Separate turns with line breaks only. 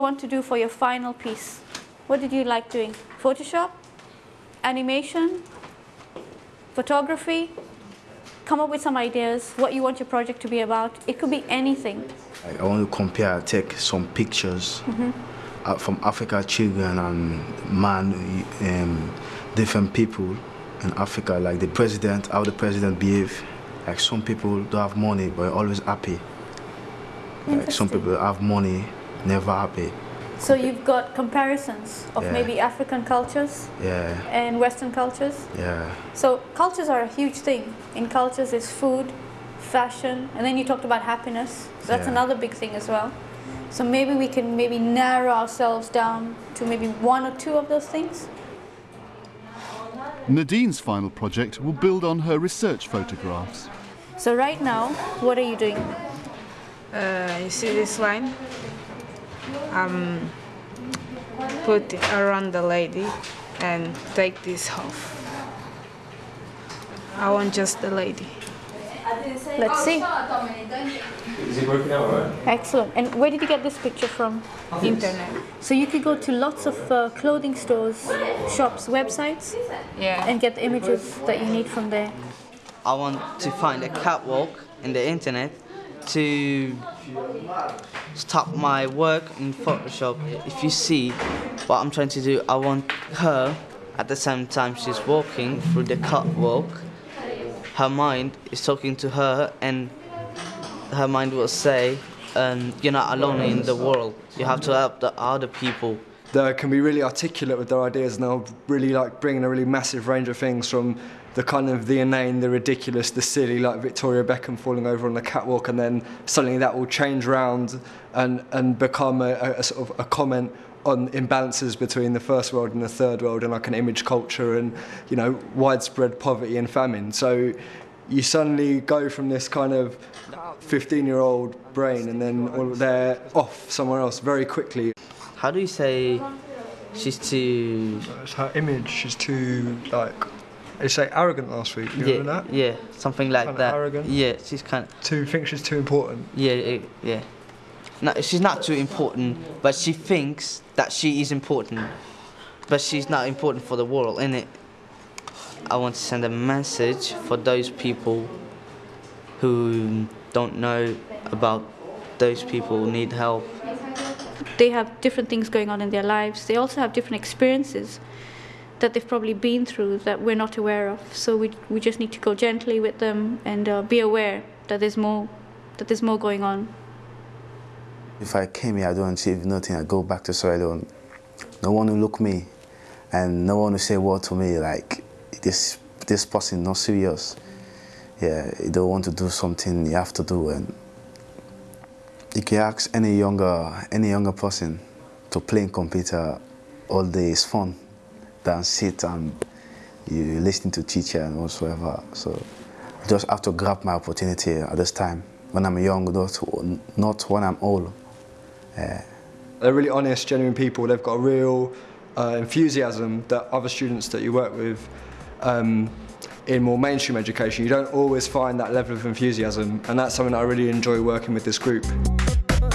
Want to do for your final piece? What did you like doing? Photoshop? Animation? Photography? Come up with some ideas, what you want your project to be about. It could be anything.
I want to take some pictures from Africa, children and different people in Africa, like the president, how the president behave. Like some people don't have money but always happy. Like some people have money, never happy.
So you've got comparisons of maybe African cultures and Western cultures?
Yeah.
So cultures are a huge thing. In cultures is food, fashion, and then you talked about happiness. So that's another big thing as well. So maybe we can narrow ourselves down to maybe one or two of those things.
Nadine's final project will build on her research photographs.
So right now, what are you doing?
You see this line? Put it around the lady and take this off. I want just the lady.
Let's see.
Is it working out all right?
Excellent. And where did you get this picture from?
Internet.
So you could go to lots of clothing stores, shops, websites, and get the images that you need from there.
I want to find a catwalk in the internet to stop my work in Photoshop. If you see what I'm trying to do, I want her, at the same time she's walking through the catwalk, her mind is talking to her, and her mind will say, you're not alone in the world, you have to help the other people.
They can be really articulate with their ideas, and they'll really like bring in a really massive range of things, from the kind of the inane, the ridiculous, the silly, like Victoria Beckham falling over on the catwalk, and then suddenly that will change round and become a sort of a comment on imbalances between the first world and the third world, and like an image culture and, you know, widespread poverty and famine. So you suddenly go from this kind of 15-year-old brain, and then they're off somewhere else very quickly.
How do you say she's too...
It's her image, she's too, like... Did you say arrogant last week? You remember that?
Yeah, something like
kind
that.
Of arrogant?
Yeah, she's kind of...
Think she's too important?
Yeah. No, she's not too important, but she thinks that she is important. But she's not important for the world, innit? I want to send a message for those people who don't know about those people who need help.
They have different things going on in their lives. They also have different experiences that they've probably been through that we're not aware of. So we just need to go gently with them and be aware that there's more going on.
If I came here, I don't achieve nothing, I go back to Sierra Leone. No one will look me, and no one will say a word to me like, this person not serious. Yeah, you don't want to do something you have to do. And you can ask any younger person to play computer all day is fun than sit and you listen to teacher and whatsoever. So I just have to grab my opportunity at this time when I'm young, not when I'm old.
They're really honest, genuine people. They've got a real enthusiasm that other students that you work with in more mainstream education, you don't always find that level of enthusiasm, and that's something that I really enjoy working with this group.